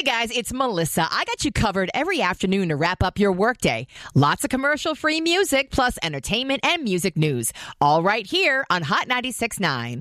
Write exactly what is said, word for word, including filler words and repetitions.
Hey guys, it's Melissa. I got you covered every afternoon to wrap up your workday. Lots of commercial-free music, plus entertainment and music news. All right here on Hot ninety-six point nine.